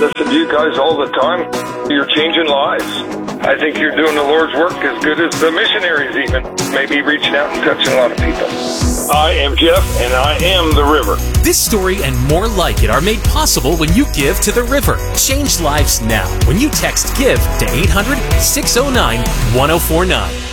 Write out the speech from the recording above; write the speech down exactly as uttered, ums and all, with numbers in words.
listen to you guys all the time. You're changing lives. I think you're doing the Lord's work as good as the missionaries even. Maybe reaching out and touching a lot of people. I am Jeff, and I am the River. This story and more like it are made possible when you give to the River. Change lives now when you text GIVE to eight hundred, six oh nine, one oh four nine.